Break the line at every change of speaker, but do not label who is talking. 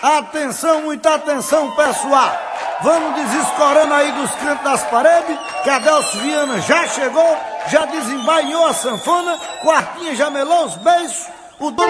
Atenção, muita atenção, pessoal. Vamos desescorando aí dos cantos das paredes, que a Delcio Viana já chegou, já desembainhou a sanfona, Quartinha já melou os beiços, o dono